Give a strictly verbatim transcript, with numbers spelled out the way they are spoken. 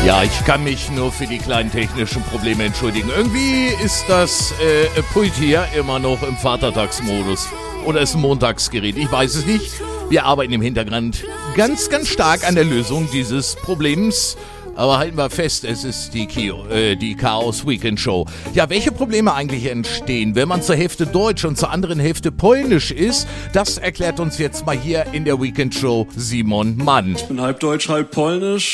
Ja, ich kann mich nur für die kleinen technischen Probleme entschuldigen. Irgendwie ist das äh, Pult hier immer noch im Vatertagsmodus. Oder ist ein Montagsgerät, ich weiß es nicht. Wir arbeiten im Hintergrund ganz, ganz stark an der Lösung dieses Problems. Aber halten wir fest, es ist die, Kio, äh, die Chaos Weekend Show. Ja, welche Probleme eigentlich entstehen, wenn man zur Hälfte Deutsch und zur anderen Hälfte Polnisch ist, das erklärt uns jetzt mal hier in der Weekend Show Simon Mann. Ich bin halb Deutsch, halb Polnisch.